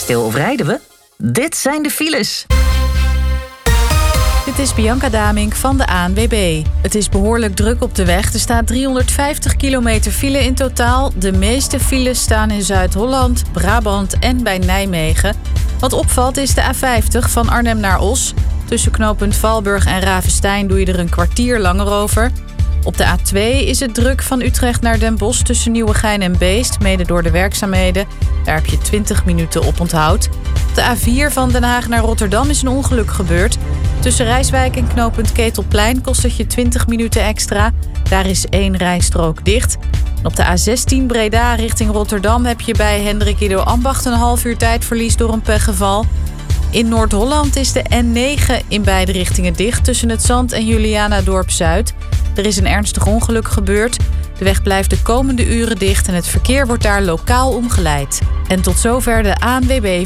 stil of rijden we? Dit zijn de files. Dit is Bianca Damink van de ANWB. Het is behoorlijk druk op de weg. Er staat 350 kilometer file in totaal. De meeste files staan in Zuid-Holland, Brabant en bij Nijmegen. Wat opvalt is de A50 van Arnhem naar Os. Tussen knooppunt Valburg en Ravestein doe je er een kwartier langer over. Op de A2 is het druk van Utrecht naar Den Bosch tussen Nieuwegein en Beest, mede door de werkzaamheden. Daar heb je 20 minuten op onthoud. Op de A4 van Den Haag naar Rotterdam is een ongeluk gebeurd. Tussen Rijswijk en knooppunt Ketelplein kost het je 20 minuten extra. Daar is 1 rijstrook dicht. En op de A16 Breda richting Rotterdam heb je bij Hendrik Ido Ambacht een half uur tijdverlies door een pechgeval. In Noord-Holland is de N9 in beide richtingen dicht tussen het Zand en Julianadorp Zuid. Er is een ernstig ongeluk gebeurd. De weg blijft de komende uren dicht en het verkeer wordt daar lokaal omgeleid. En tot zover de ANWB